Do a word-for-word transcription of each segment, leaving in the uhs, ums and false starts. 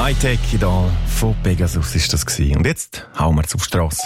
Hightech Idol von Pegasus ist das gewesen. Und jetzt hauen wir auf die Strasse.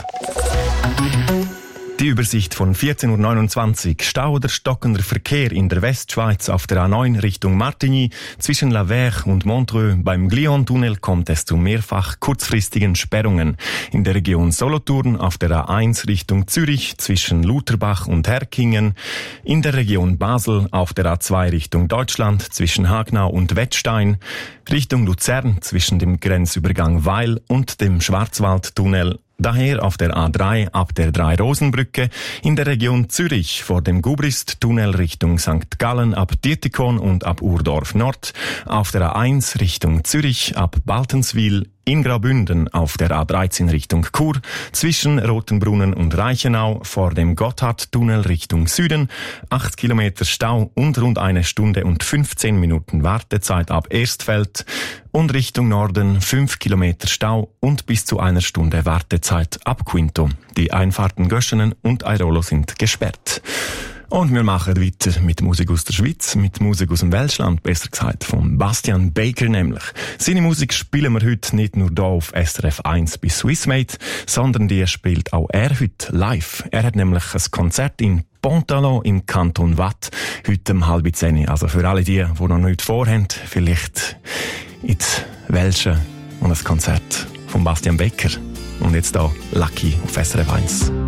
Die Übersicht von vierzehn Uhr neunundzwanzig. Stau oder stockender Verkehr in der Westschweiz auf der A neun Richtung Martigny. Zwischen La Verre und Montreux beim Glion-Tunnel kommt es zu mehrfach kurzfristigen Sperrungen. In der Region Solothurn auf der A eins Richtung Zürich zwischen Lutherbach und Herkingen. In der Region Basel auf der A zwei Richtung Deutschland zwischen Hagnau und Wettstein. Richtung Luzern zwischen dem Grenzübergang Weil und dem Schwarzwaldtunnel. Daher auf der A drei ab der Drei-Rosen-Brücke, in der Region Zürich vor dem Gubrist-Tunnel Richtung Sankt Gallen ab Dietikon und ab Urdorf Nord, auf der A eins Richtung Zürich ab Baltenswil, in Graubünden auf der A dreizehn Richtung Chur, zwischen Rotenbrunnen und Reichenau vor dem Gotthardtunnel Richtung Süden, acht Kilometer Stau und rund eine Stunde und fünfzehn Minuten Wartezeit ab Erstfeld und Richtung Norden fünf Kilometer Stau und bis zu einer Stunde Wartezeit ab Quinto. Die Einfahrten Göschenen und Airolo sind gesperrt. Und wir machen weiter mit Musik aus der Schweiz, mit Musik aus dem Welschland, besser gesagt von Bastian Baker nämlich. Seine Musik spielen wir heute nicht nur hier auf S R F eins bei Swissmate, sondern die spielt auch er heute live. Er hat nämlich ein Konzert in Pontalon im Kanton Waadt, heute um halb zehn. Also für alle die, die noch nichts vorhaben, vielleicht ins Welsche und ein Konzert von Bastian Baker. Und jetzt hier Lucky auf S R F eins.